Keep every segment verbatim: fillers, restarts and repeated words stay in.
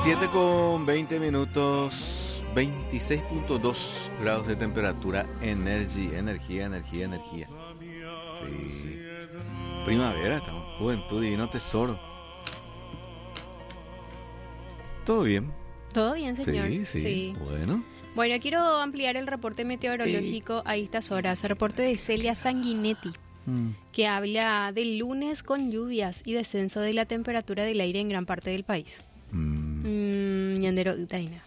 siete con veinte minutos, veintiséis punto dos grados de temperatura, energy, energía, energía, energía. Sí. Primavera, estamos, juventud, divino tesoro. ¿Todo bien? Todo bien, señor. Sí, sí, sí. Bueno. Bueno, quiero ampliar el reporte meteorológico a estas horas. El reporte de Celia Sanguinetti, mm. que habla del lunes con lluvias y descenso de la temperatura del aire en gran parte del país. Mm. Ñandero, Utaina.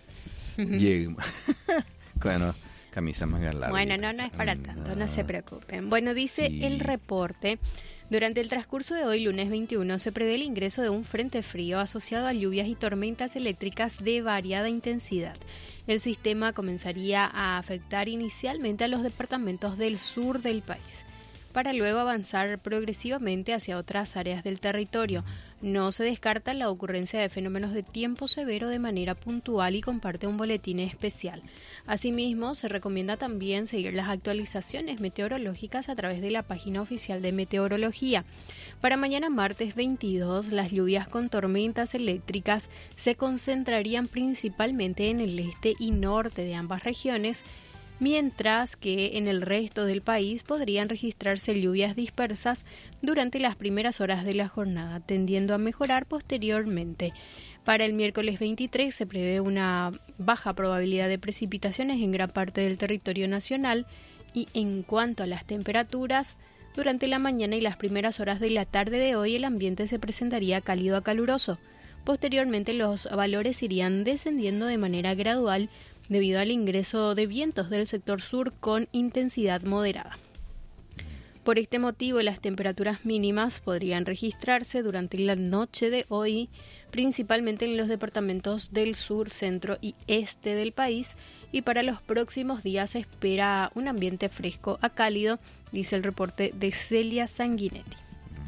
Bueno, camisa más larga. Bueno, no, no es para tanto, no se preocupen. Bueno, dice sí. el reporte. Durante el transcurso de hoy, lunes veintiuno, se prevé el ingreso de un frente frío asociado a lluvias y tormentas eléctricas de variada intensidad. El sistema comenzaría a afectar inicialmente a los departamentos del sur del país, para luego avanzar progresivamente hacia otras áreas del territorio. No se descarta la ocurrencia de fenómenos de tiempo severo de manera puntual y comparte un boletín especial. Asimismo, se recomienda también seguir las actualizaciones meteorológicas a través de la página oficial de meteorología. Para mañana martes veintidós, las lluvias con tormentas eléctricas se concentrarían principalmente en el este y norte de ambas regiones, mientras que en el resto del país podrían registrarse lluvias dispersas durante las primeras horas de la jornada, tendiendo a mejorar posteriormente. Para el miércoles veintitrés se prevé una baja probabilidad de precipitaciones en gran parte del territorio nacional y en cuanto a las temperaturas, durante la mañana y las primeras horas de la tarde de hoy el ambiente se presentaría cálido a caluroso. Posteriormente los valores irían descendiendo de manera gradual debido al ingreso de vientos del sector sur con intensidad moderada. Por este motivo, las temperaturas mínimas podrían registrarse durante la noche de hoy, principalmente en los departamentos del sur, centro y este del país, y para los próximos días se espera un ambiente fresco a cálido, dice el reporte de Celia Sanguinetti.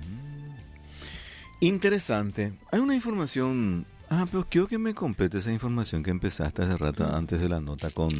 Interesante. Hay una información... Ah, pero quiero que me complete esa información que empezaste hace rato, mm. antes de la nota con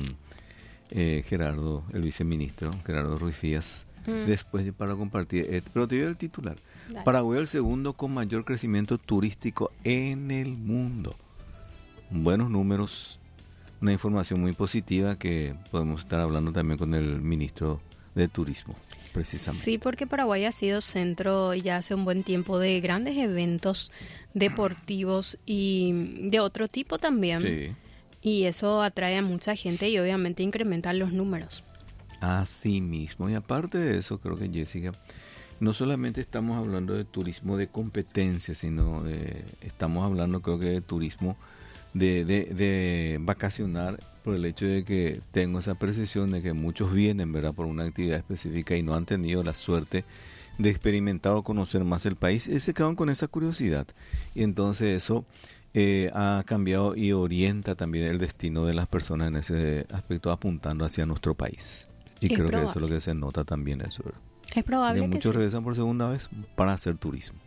eh, Gerardo, el viceministro, Gerardo Ruiz Díaz. Mm. Después para compartir, eh, pero te doy el titular. Dale. Paraguay el segundo con mayor crecimiento turístico en el mundo. Buenos números, una información muy positiva que podemos estar hablando también con el ministro de Turismo. Precisamente. Sí, porque Paraguay ha sido centro ya hace un buen tiempo de grandes eventos deportivos y de otro tipo también. Sí. Y eso atrae a mucha gente y obviamente incrementa los números. Así mismo. Y aparte de eso, creo que Jessica, no solamente estamos hablando de turismo de competencia, sino de, estamos hablando creo que de turismo de, de, de vacacionar, por el hecho de que tengo esa percepción de que muchos vienen, ¿verdad?, por una actividad específica y no han tenido la suerte de experimentar o conocer más el país, y se quedan con esa curiosidad. Y entonces eso eh, ha cambiado y orienta también el destino de las personas en ese aspecto, apuntando hacia nuestro país. Y es creo probable. que eso es lo que se nota también, eso, ¿verdad? Es probable que que muchos sí. regresan por segunda vez para hacer turismo,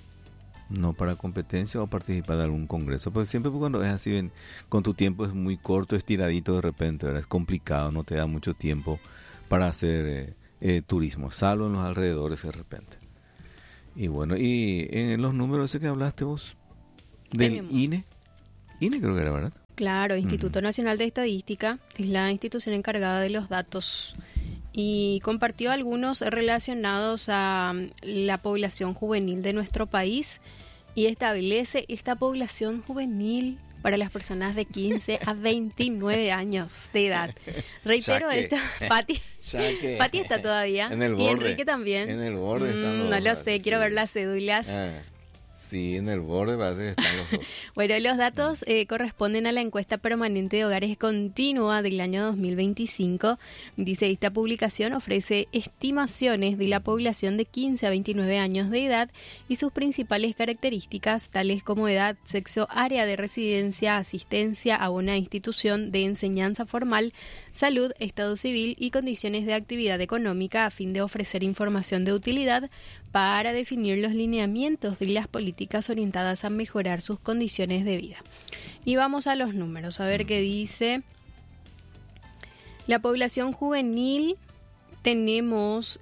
no para competencia o participar de algún congreso, porque siempre cuando es así, ven, con tu tiempo es muy corto, estiradito de repente, ¿verdad? Es complicado, no te da mucho tiempo para hacer eh, eh, turismo, salvo en los alrededores de repente. Y bueno, y en los números ese que hablaste vos, del Tenemos. I N E, I N E creo que era, ¿verdad? Claro, Instituto Uh-huh. Nacional de Estadística es la institución encargada de los datos y compartió algunos relacionados a la población juvenil de nuestro país y establece esta población juvenil para las personas de quince a veintinueve años de edad. Reitero esto, Pati, Pati está todavía en el borde, y Enrique también. En el borde mm, están los No lo dos, sé, sí. quiero ver las cédulas. Ah. Sí, en el borde parece que están los dos. Bueno, los datos eh, corresponden a la encuesta permanente de hogares continua del año dos mil veinticinco. Dice, esta publicación ofrece estimaciones de la población de quince a veintinueve años de edad y sus principales características, tales como edad, sexo, área de residencia, asistencia a una institución de enseñanza formal, salud, estado civil y condiciones de actividad económica, a fin de ofrecer información de utilidad para definir los lineamientos de las políticas orientadas a mejorar sus condiciones de vida. Y vamos a los números, a ver qué dice. La población juvenil, tenemos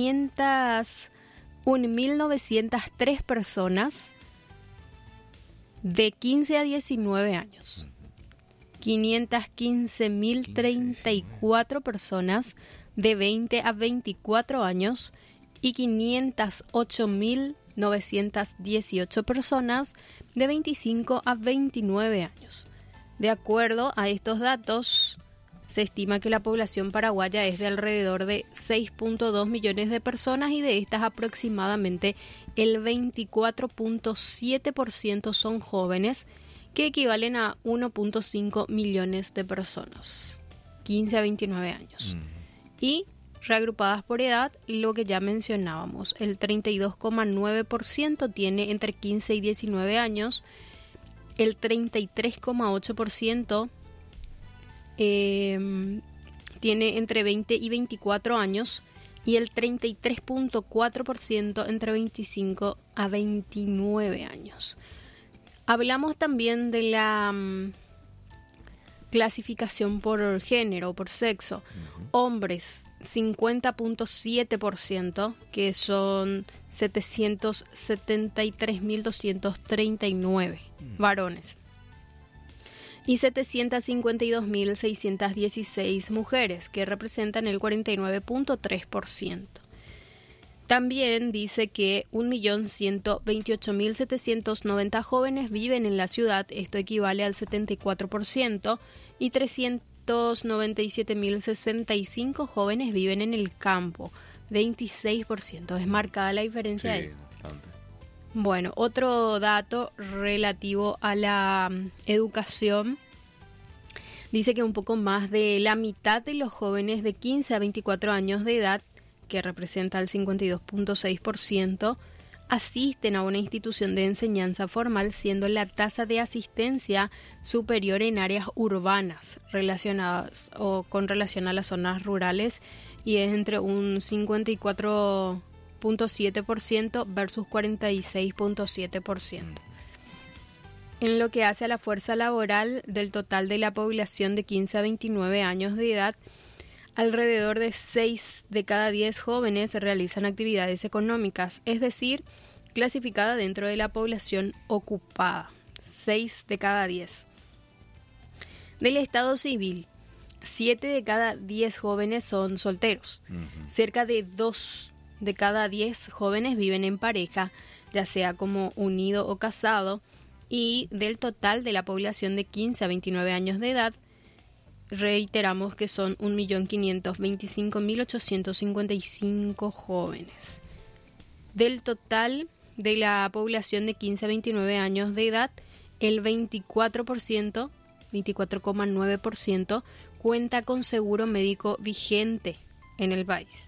quinientas un mil novecientas tres personas De quince a diecinueve años, quinientas quince mil treinta y cuatro personas de veinte a veinticuatro años y quinientas ocho mil novecientas dieciocho personas de veinticinco a veintinueve años. De acuerdo a estos datos, se estima que la población paraguaya es de alrededor de seis punto dos millones de personas y de estas aproximadamente el veinticuatro punto siete por ciento son jóvenes, que equivalen a uno punto cinco millones de personas, quince a veintinueve años. Mm. Y reagrupadas por edad, lo que ya mencionábamos, el treinta y dos coma nueve por ciento tiene entre quince y diecinueve años, el treinta y tres coma ocho por ciento eh, tiene entre veinte y veinticuatro años y el treinta y tres punto cuatro por ciento entre veinticinco a veintinueve años. Hablamos también de la um, clasificación por género, por sexo. Uh-huh. Hombres, cincuenta punto siete por ciento, que son setecientos setenta y tres mil doscientos treinta y nueve uh-huh. varones. Y setecientos cincuenta y dos mil seiscientos dieciséis mujeres, que representan el cuarenta y nueve punto tres por ciento. También dice que un millón ciento veintiocho mil setecientos noventa jóvenes viven en la ciudad, esto equivale al setenta y cuatro por ciento, y trescientos noventa y siete mil sesenta y cinco jóvenes viven en el campo, veintiséis por ciento. Es marcada la diferencia sí, ahí. Bastante. Bueno, otro dato relativo a la um, educación. Dice que un poco más de la mitad de los jóvenes de quince a veinticuatro años de edad, que representa el cincuenta y dos punto seis por ciento, asisten a una institución de enseñanza formal, siendo la tasa de asistencia superior en áreas urbanas relacionadas o con relación a las zonas rurales, y es entre un cincuenta y cuatro punto siete por ciento versus cuarenta y seis punto siete por ciento. En lo que hace a la fuerza laboral, del total de la población de quince a veintinueve años de edad, alrededor de seis de cada diez jóvenes realizan actividades económicas, es decir, clasificada dentro de la población ocupada. seis de cada diez. Del estado civil, siete de cada diez jóvenes son solteros. Uh-huh. Cerca de dos de cada diez jóvenes viven en pareja, ya sea como unido o casado, y del total de la población de quince a veintinueve años de edad, reiteramos que son un millón quinientos veinticinco mil ochocientos cincuenta y cinco jóvenes. Del total de la población de quince a veintinueve años de edad, el veinticuatro por ciento, veinticuatro coma nueve por ciento cuenta con seguro médico vigente en el país.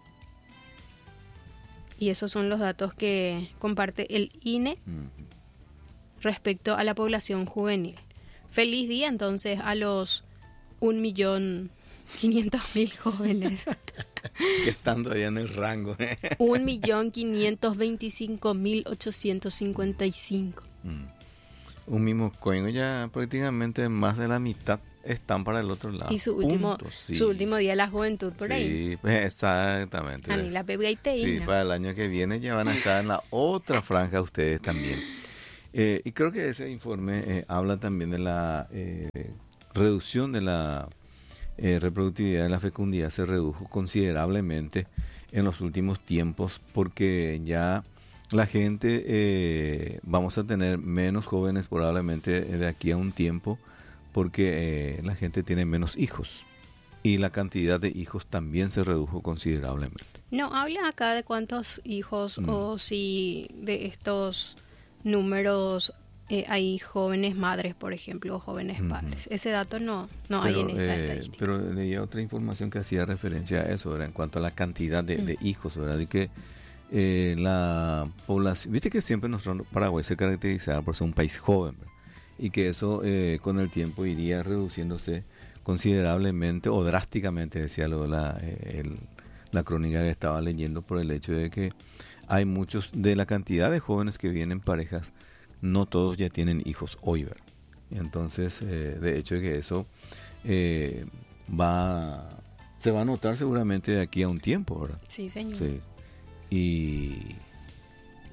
Y esos son los datos que comparte el I N E respecto a la población juvenil. Feliz día entonces a los un millón quinientos mil jóvenes. Que están todavía en el rango. Un millón quinientos veinticinco mil ochocientos cincuenta y cinco. Mm. Un mismo coño, ya prácticamente más de la mitad están para el otro lado. Y su último, Punto, sí. su último día de la juventud por sí, ahí. Sí, pues exactamente. A mí la pepe Sí, para el año que viene ya van a estar en la otra franja ustedes también. Eh, y creo que ese informe eh, habla también de la eh, reducción de la eh, reproductividad de la fecundidad. Se redujo considerablemente en los últimos tiempos porque ya la gente, eh, vamos a tener menos jóvenes probablemente de aquí a un tiempo porque eh, la gente tiene menos hijos y la cantidad de hijos también se redujo considerablemente. No habla acá de cuántos hijos mm. o si de estos números eh, hay jóvenes madres, por ejemplo, o jóvenes uh-huh. padres. Ese dato no, no pero, hay en esta eh, estadística. Pero leía otra información que hacía referencia a eso, ¿verdad? En cuanto a la cantidad de, uh-huh. de hijos, ¿verdad? Y que eh, la población, viste que siempre nuestro Paraguay se caracterizaba por ser un país joven, ¿verdad? Y que eso eh, con el tiempo iría reduciéndose considerablemente o drásticamente, decía lo, la, eh, el, la crónica que estaba leyendo, por el hecho de que hay muchos, de la cantidad de jóvenes que vienen en parejas, no todos ya tienen hijos hoy, ¿verdad? Entonces, eh, de hecho que eso eh, va se va a notar seguramente de aquí a un tiempo, ¿verdad? Sí, señor. Sí. Y,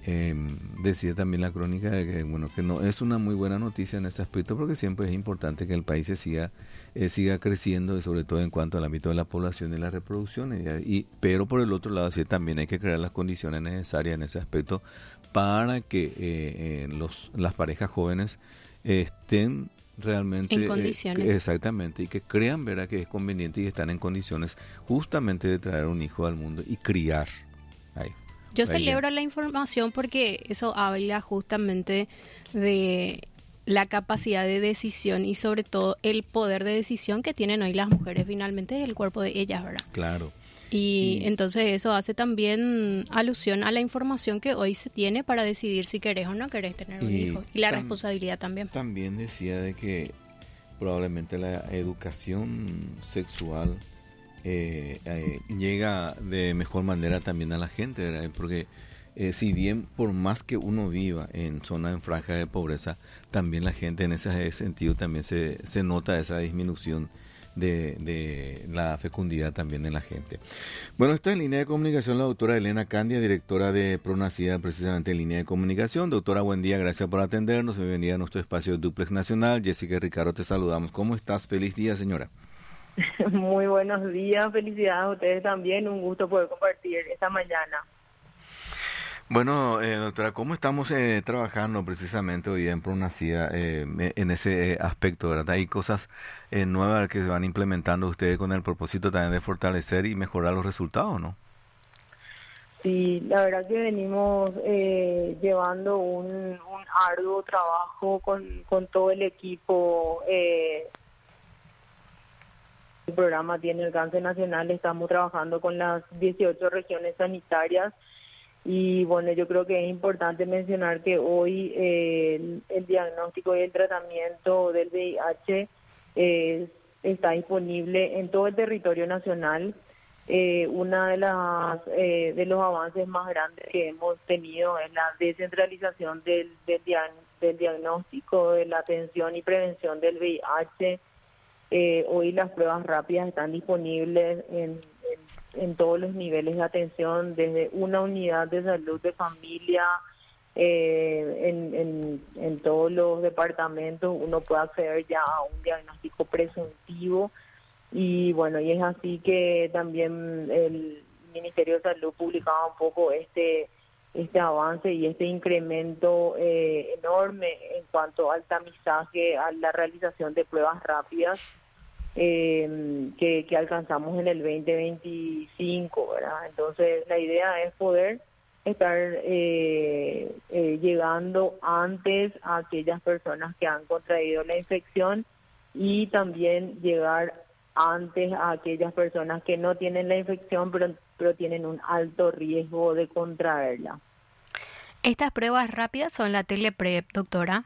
eh, decía también la crónica de que, bueno, que no es una muy buena noticia en ese aspecto, porque siempre es importante que el país se siga, eh, siga creciendo, y sobre todo en cuanto al ámbito de la población y la reproducción. Y, y, pero por el otro lado, sí, también hay que crear las condiciones necesarias en ese aspecto para que eh, eh, los, las parejas jóvenes eh, estén realmente en condiciones. Eh, exactamente, y que crean, ¿verdad?, que es conveniente y están en condiciones justamente de traer un hijo al mundo y criar. Ahí. Yo Ahí celebro ya. la información porque eso habla justamente de la capacidad de decisión y sobre todo el poder de decisión que tienen hoy las mujeres, finalmente es el cuerpo de ellas, ¿verdad? Claro. Y, Y- entonces eso hace también alusión a la información que hoy se tiene para decidir si querés o no querés tener un Y hijo. Y la tam- responsabilidad también. También decía de que probablemente la educación sexual eh, eh, llega de mejor manera también a la gente, ¿verdad? Porque eh, si bien por más que uno viva en zonas en franja de pobreza, también la gente en ese sentido también se, se nota esa disminución de, de la fecundidad también en la gente. Bueno, está en línea de comunicación la doctora Elena Candia, directora de Pronacida, precisamente en línea de comunicación. Doctora, buen día, gracias por atendernos, bienvenida a nuestro espacio de Duplex Nacional. Jessica y Ricardo, te saludamos. ¿Cómo estás? Feliz día, señora. Muy buenos días, felicidades a ustedes también, un gusto poder compartir esta mañana. Bueno, eh, doctora, ¿cómo estamos eh, trabajando precisamente hoy en Pronacida eh, en ese eh, aspecto, verdad? Hay cosas eh, nuevas que se van implementando ustedes con el propósito también de fortalecer y mejorar los resultados, ¿no? Sí, la verdad que venimos eh, llevando un, un arduo trabajo con, con todo el equipo. Eh, el programa tiene alcance nacional, estamos trabajando con las dieciocho regiones sanitarias. Y bueno, yo creo que es importante mencionar que hoy eh, el, el diagnóstico y el tratamiento del V I H eh, está disponible en todo el territorio nacional. Eh, una de las eh, de los avances más grandes que hemos tenido es la descentralización del, del, diag, del diagnóstico, de la atención y prevención del V I H. Eh, hoy las pruebas rápidas están disponibles en, en, en todos los niveles de atención, desde una unidad de salud de familia, eh, en, en, en todos los departamentos uno puede acceder ya a un diagnóstico presuntivo. Y bueno, y es así que también el Ministerio de Salud publicaba un poco este este avance y este incremento eh, enorme en cuanto al tamizaje, a la realización de pruebas rápidas eh, que, que alcanzamos en el veinte veinticinco, ¿verdad? Entonces la idea es poder estar eh, eh, llegando antes a aquellas personas que han contraído la infección y también llegar antes a aquellas personas que no tienen la infección pero, pero tienen un alto riesgo de contraerla. ¿Estas pruebas rápidas son la teleprep, doctora?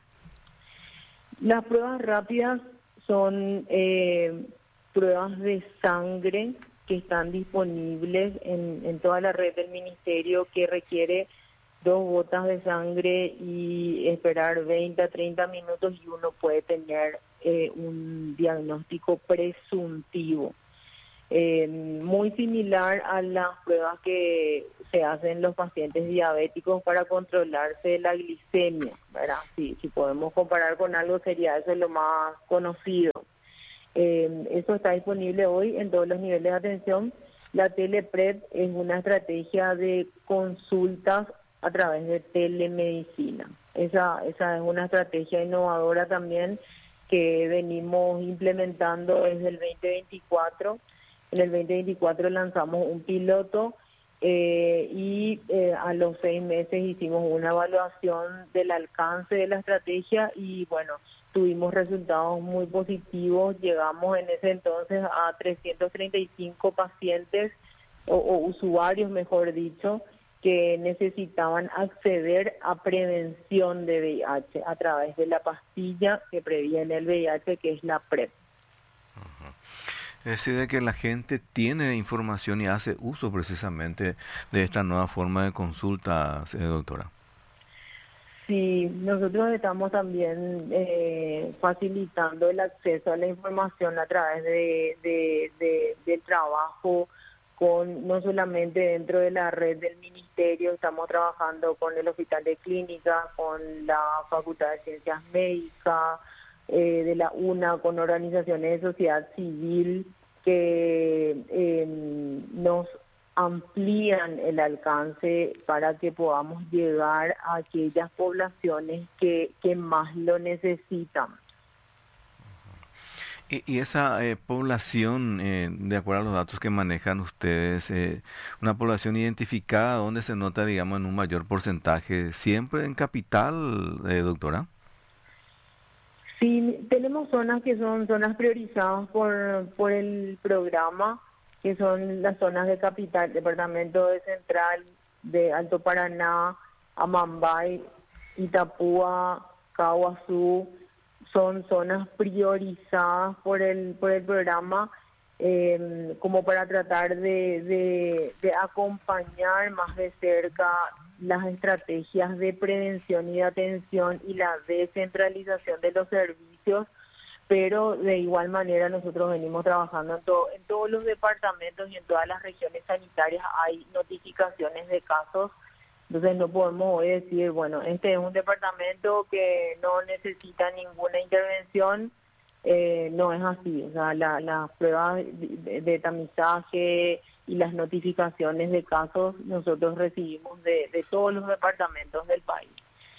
Las pruebas rápidas son eh, pruebas de sangre que están disponibles en, en toda la red del ministerio, que requiere dos gotas de sangre y esperar veinte a treinta minutos y uno puede tener eh, un diagnóstico presuntivo. Eh, muy similar a las pruebas que se hacen los pacientes diabéticos para controlarse la glicemia, ¿verdad? Si, si podemos comparar con algo sería eso lo más conocido. Eh, eso está disponible hoy en todos los niveles de atención. La teleprep es una estrategia de consultas a través de telemedicina. Esa, esa es una estrategia innovadora también que venimos implementando desde el veinte veinticuatro. En el veinte veinticuatro lanzamos un piloto eh, y eh, a los seis meses hicimos una evaluación del alcance de la estrategia y bueno, tuvimos resultados muy positivos. Llegamos en ese entonces a trescientos treinta y cinco pacientes o, o usuarios, mejor dicho, que necesitaban acceder a prevención de V I H a través de la pastilla que previene el V I H, que es la PrEP. Es decir, de que la gente tiene información y hace uso precisamente de esta nueva forma de consulta, eh, doctora. Sí, nosotros estamos también eh, facilitando el acceso a la información a través de, de, de, del trabajo con no solamente dentro de la red del ministerio, ministerio, estamos trabajando con el Hospital de Clínicas, con la Facultad de Ciencias Médicas, eh, de la UNA, con organizaciones de sociedad civil que eh, nos amplían el alcance para que podamos llegar a aquellas poblaciones que, que más lo necesitan. Y, y esa eh, población, eh, de acuerdo a los datos que manejan ustedes, eh, una población identificada donde se nota, digamos, en un mayor porcentaje, siempre en capital, eh, doctora. Sí, tenemos zonas que son zonas priorizadas por, por el programa, que son las zonas de capital, departamento de Central, de Alto Paraná, Amambay, Itapúa, Caguazú. Son zonas priorizadas por el por el programa eh, como para tratar de, de, de acompañar más de cerca las estrategias de prevención y de atención y la descentralización de los servicios, pero de igual manera nosotros venimos trabajando en, todo, en todos los departamentos y en todas las regiones sanitarias hay notificaciones de casos. Entonces no podemos hoy decir, bueno, este es un departamento que no necesita ninguna intervención, eh, no es así. O sea, la, las pruebas de, de tamizaje y las notificaciones de casos nosotros recibimos de, de todos los departamentos del país.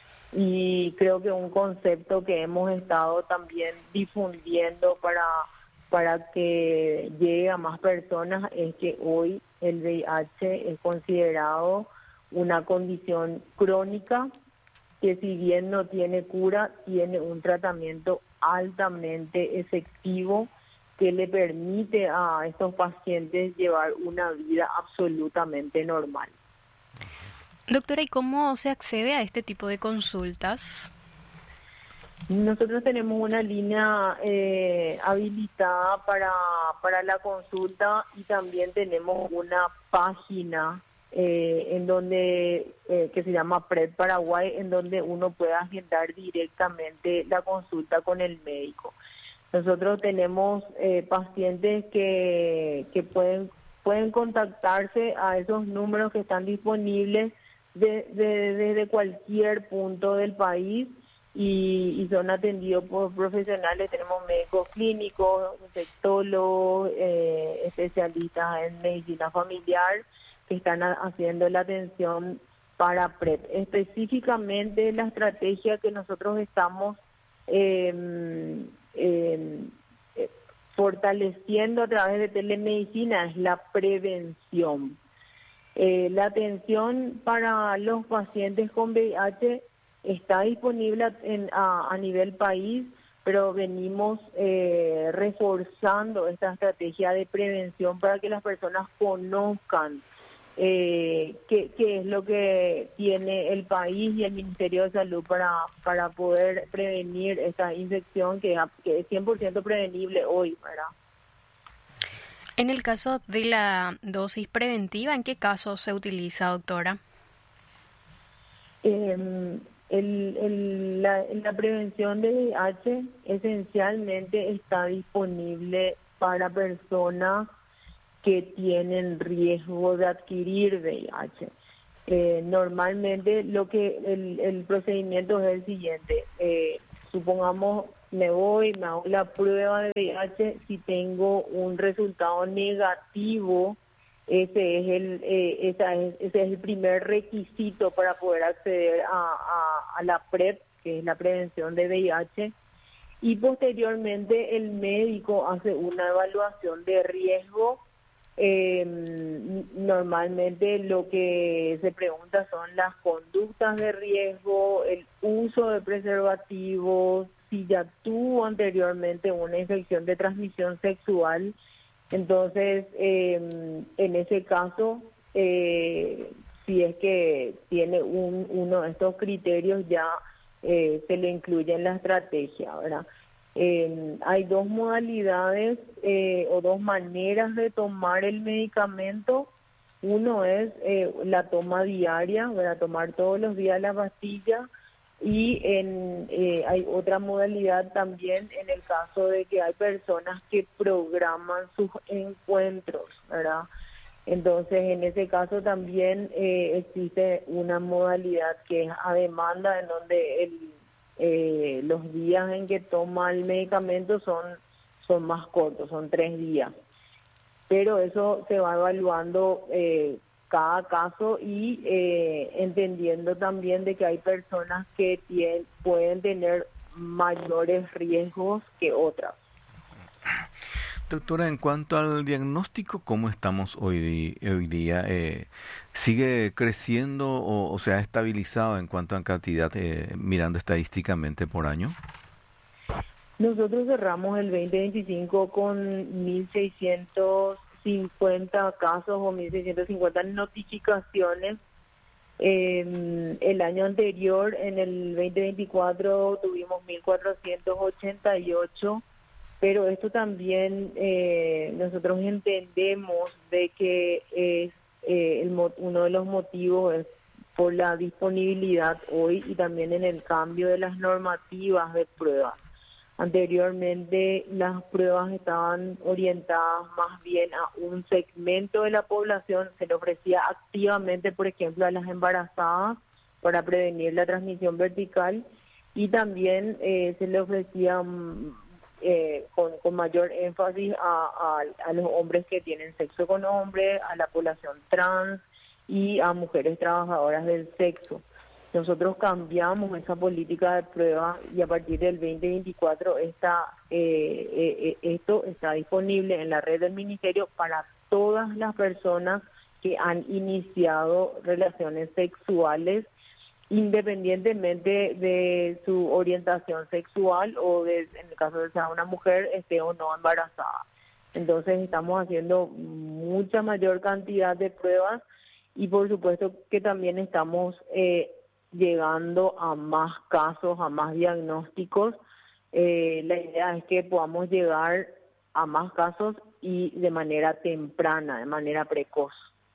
Y creo que un concepto que hemos estado también difundiendo para, para que llegue a más personas es que hoy el V I H es considerado una condición crónica que si bien no tiene cura, tiene un tratamiento altamente efectivo que le permite a estos pacientes llevar una vida absolutamente normal. Doctora, ¿y cómo se accede a este tipo de consultas? Nosotros tenemos una línea eh, habilitada para, para la consulta y también tenemos una página Eh, en donde eh, que se llama PREP Paraguay, en donde uno puede agendar directamente la consulta con el médico. Nosotros tenemos eh, pacientes que, que pueden pueden contactarse a esos números que están disponibles de, de, desde cualquier punto del país y, y son atendidos por profesionales. Tenemos médicos clínicos, infectólogos, eh, especialistas en medicina familiar que están haciendo la atención para PREP. Específicamente la estrategia que nosotros estamos eh, eh, fortaleciendo a través de telemedicina es la prevención. Eh, la atención para los pacientes con V I H está disponible en, a, a nivel país, pero venimos eh, reforzando esta estrategia de prevención para que las personas conozcan Eh, qué, qué es lo que tiene el país y el Ministerio de Salud para, para poder prevenir esta infección que, que es cien por ciento prevenible hoy, ¿verdad? En el caso de la dosis preventiva, ¿en qué casos se utiliza, doctora? Eh, el, el, la, la prevención de V I H esencialmente está disponible para personas que tienen riesgo de adquirir V I H. Eh, normalmente lo que el, el procedimiento es el siguiente. Eh, supongamos me voy, me hago la prueba de V I H, si tengo un resultado negativo, ese es el eh, esa es, ese es el primer requisito para poder acceder a, a, a la PrEP, que es la prevención de V I H, y posteriormente el médico hace una evaluación de riesgo. Eh, normalmente lo que se pregunta son las conductas de riesgo, el uso de preservativos, si ya tuvo anteriormente una infección de transmisión sexual. Entonces, eh, en ese caso, eh, si es que tiene un, uno de estos criterios, ya eh, se le incluye en la estrategia, ¿verdad? Eh, hay dos modalidades eh, o dos maneras de tomar el medicamento. Uno es eh, la toma diaria, ¿verdad? Tomar todos los días la pastilla, y en, eh, hay otra modalidad también en el caso de que hay personas que programan sus encuentros, ¿verdad? Entonces, en ese caso también eh, existe una modalidad que es a demanda, en donde el, eh, los días en que toma el medicamento son, son más cortos, son tres días. Pero eso se va evaluando eh, cada caso y eh, entendiendo también de que hay personas que tienen, pueden tener mayores riesgos que otras. Doctora, en cuanto al diagnóstico, ¿cómo estamos hoy, di- hoy día? Eh, ¿Sigue creciendo o, o se ha estabilizado en cuanto a cantidad, eh, mirando estadísticamente por año? Nosotros cerramos el veinte veinticinco con mil seiscientos cincuenta casos o mil seiscientas cincuenta notificaciones. Eh, el año anterior, en el veinte veinticuatro, tuvimos mil cuatrocientos ochenta y ocho, pero esto también eh, nosotros entendemos de que es eh, el, mo- uno de los motivos es por la disponibilidad hoy y también en el cambio de las normativas de pruebas. Anteriormente las pruebas estaban orientadas más bien a un segmento de la población, se le ofrecía activamente, por ejemplo, a las embarazadas para prevenir la transmisión vertical, y también eh, se le ofrecía mm, eh, con, con mayor énfasis a, a, a los hombres que tienen sexo con hombres, a la población trans y a mujeres trabajadoras del sexo. Nosotros cambiamos esa política de prueba y a partir del veinte veinticuatro está, eh, eh, esto está disponible en la red del Ministerio para todas las personas que han iniciado relaciones sexuales, independientemente de su orientación sexual o de, en el caso de ser una mujer, esté o no embarazada. Entonces estamos haciendo mucha mayor cantidad de pruebas y por supuesto que también estamos eh, llegando a más casos, a más diagnósticos. Eh, la idea es que podamos llegar a más casos y de manera temprana, de manera precoz.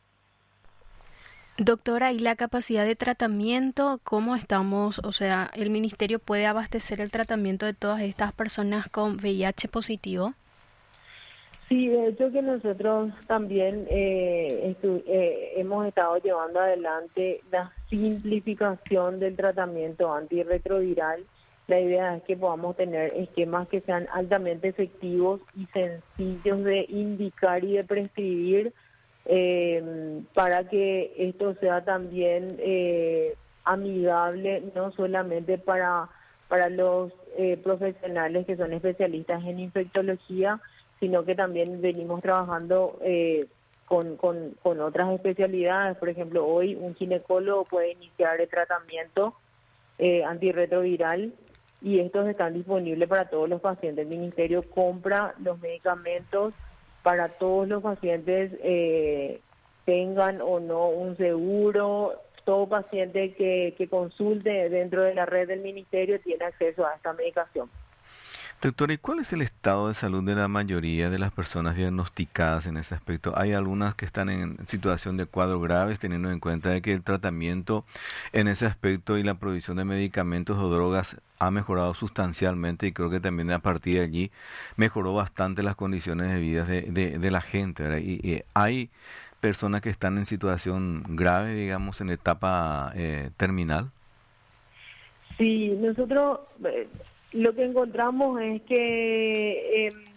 Doctora, ¿y la capacidad de tratamiento? ¿Cómo estamos? O sea, ¿el ministerio puede abastecer el tratamiento de todas estas personas con V I H positivo? Sí, de hecho que nosotros también eh, estu- eh, hemos estado llevando adelante la simplificación del tratamiento antirretroviral. La idea es que podamos tener esquemas que sean altamente efectivos y sencillos de indicar y de prescribir, eh, para que esto sea también eh, amigable, no solamente para, para los eh, profesionales que son especialistas en infectología, sino que también venimos trabajando eh, con, con, con otras especialidades. Por ejemplo, hoy un ginecólogo puede iniciar el tratamiento eh, antirretroviral y estos están disponibles para todos los pacientes. El ministerio compra los medicamentos para todos los pacientes, eh, tengan o no un seguro. Todo paciente que, que consulte dentro de la red del ministerio tiene acceso a esta medicación. Doctor, ¿y cuál es el estado de salud de la mayoría de las personas diagnosticadas en ese aspecto? Hay algunas que están en situación de cuadros graves, teniendo en cuenta de que el tratamiento en ese aspecto y la provisión de medicamentos o drogas ha mejorado sustancialmente, y creo que también a partir de allí mejoró bastante las condiciones de vida de, de, de la gente, ¿verdad? Y, y hay personas que están en situación grave, digamos, en etapa eh, terminal. Sí, nosotros eh, lo que encontramos es que eh,